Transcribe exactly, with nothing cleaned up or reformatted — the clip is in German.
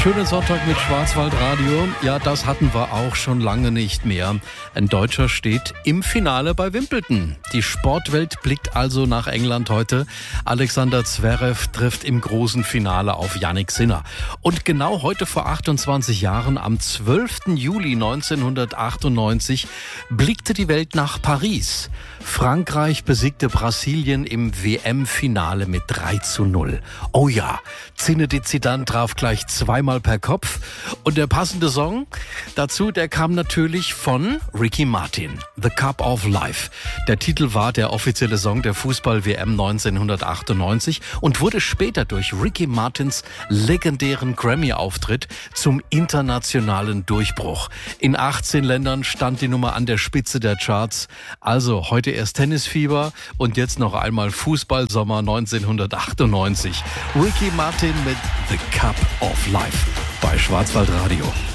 Schönen Sonntag mit Schwarzwaldradio. Ja, das hatten wir auch schon lange nicht mehr. Ein Deutscher steht im Finale bei Wimbledon. Die Sportwelt blickt also nach England heute. Alexander Zverev trifft im großen Finale auf Jannik Sinner. Und genau heute vor achtundzwanzig Jahren, am zwölften Juli neunzehnhundertachtundneunzig, blickte die Welt nach Paris. Frankreich besiegte Brasilien im W M-Finale mit drei zu null. Oh ja, Zinedine Zidane traf gleich zweimal per Kopf. Und der passende Song dazu, der kam natürlich von Ricky Martin, The Cup of Life. Der Titel war der offizielle Song der Fußball-W M neunzehnhundertachtundneunzig und wurde später durch Ricky Martins legendären Grammy-Auftritt zum internationalen Durchbruch. In achtzehn Ländern stand die Nummer an der Spitze der Charts. Also heute erst Tennisfieber und jetzt noch einmal Fußballsommer neunzehnhundertachtundneunzig. Ricky Martin mit The Cup of Life bei Schwarzwaldradio.